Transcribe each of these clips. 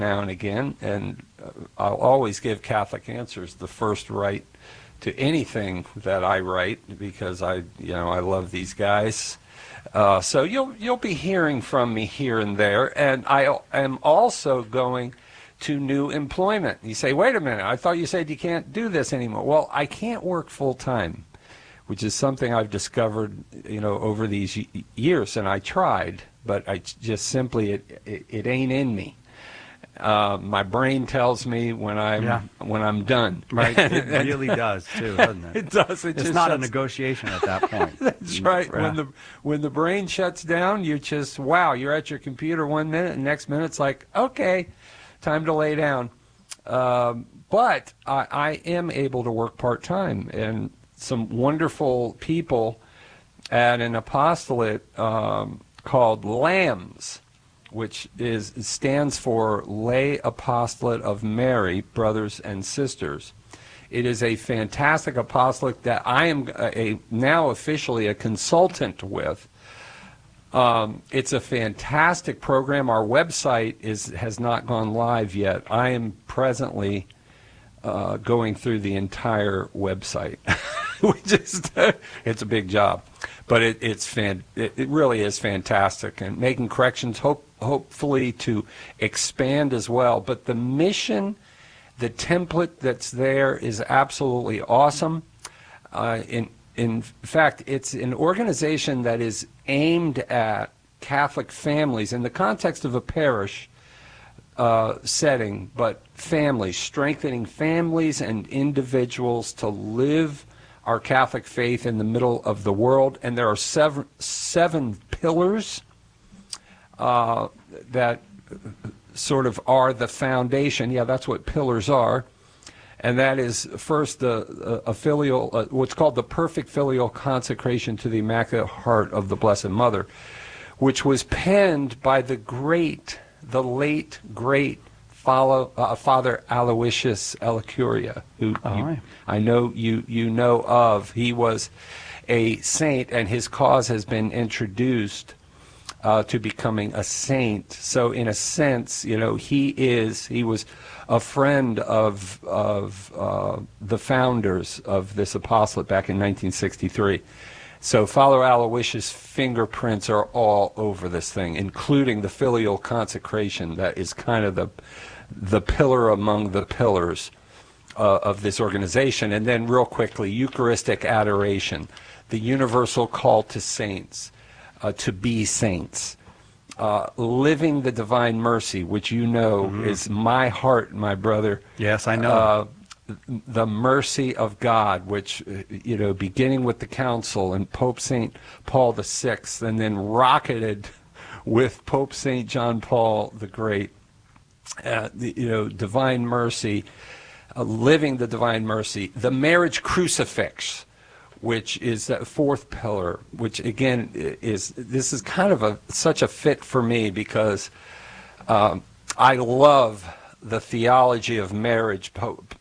now and again, and I'll always give Catholic Answers the first right to anything that I write because I love these guys. So you'll be hearing from me here and there, and I am also going to new employment. You say, wait a minute, I thought you said you can't do this anymore. Well, I can't work full time, which is something I've discovered, over these years, and I tried, but I just simply it ain't in me. My brain tells me when I'm done. Right, it really does too, doesn't it? It does. It's not a negotiation at that point. That's right. Yeah. When the brain shuts down, you're at your computer 1 minute, and next minute it's like, okay, time to lay down. But I am able to work part time, and some wonderful people at an apostolate called LAMS, which stands for Lay Apostolate of Mary, Brothers and Sisters. It is a fantastic apostolate that I am now officially a consultant with. It's a fantastic program. Our website has not gone live yet. I am presently going through the entire website. It's a big job, but it really is fantastic, and making corrections hopefully to expand as well. But the mission, the template that's there is absolutely awesome. In fact, it's an organization that is aimed at Catholic families in the context of a parish setting, but families, strengthening families and individuals to live our Catholic faith in the middle of the world. And there are seven pillars that sort of are the foundation. Yeah, that's what pillars are. And that is first a filial, what's called the perfect filial consecration to the Immaculate Heart of the Blessed Mother, which was penned by the late great Father Aloysius Elicuria, who I know you know of. He was a saint, and his cause has been introduced to becoming a saint. So in a sense, he was a friend of the founders of this apostolate back in 1963. So Father Aloysius' fingerprints are all over this thing, including the filial consecration that is kind of the pillar among the pillars of this organization. And then real quickly, Eucharistic adoration, the universal call to saints, to be saints. Living the Divine Mercy, which is my heart, my brother. Yes, I know. The mercy of God, which, beginning with the Council and Pope St. Paul VI, and then rocketed with Pope St. John Paul the Great. Divine mercy, living the Divine Mercy. The marriage crucifix, which is that fourth pillar, which again this is kind of such a fit for me because I love the theology of marriage.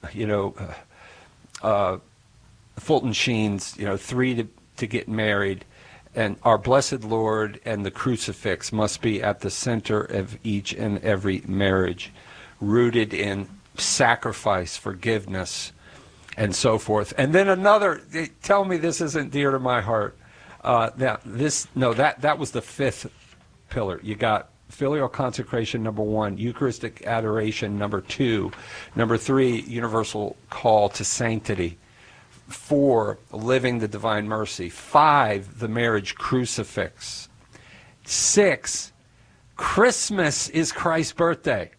Fulton Sheen's, 3 to get married, and our Blessed Lord and the crucifix must be at the center of each and every marriage, rooted in sacrifice, forgiveness, and so forth. And then tell me this isn't dear to my heart. That was the fifth pillar. You got filial consecration, number 1, Eucharistic adoration, number 2, number 3, universal call to sanctity, 4, living the Divine Mercy, 5, the marriage crucifix, 6, Christmas is Christ's birthday.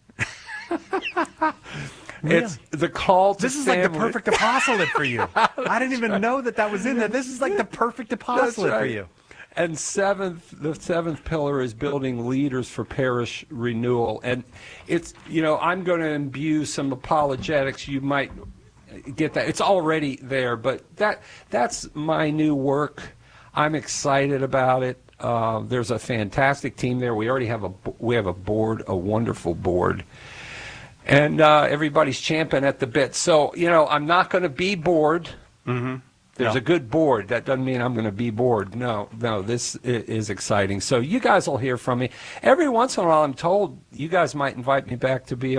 Really? It's the call to This is family. like the perfect apostolate for you. I didn't even know that was in there. This is like the perfect apostolate for you. And the seventh pillar is building leaders for parish renewal. And it's, I'm going to imbue some apologetics. You might get that. It's already there, but that's my new work. I'm excited about it. There's a fantastic team there. We already have a board, a wonderful board. And everybody's champing at the bit. So, I'm not going to be bored. Mm-hmm. There's a good board. That doesn't mean I'm going to be bored. No, this is exciting. So you guys will hear from me. Every once in a while, I'm told you guys might invite me back to be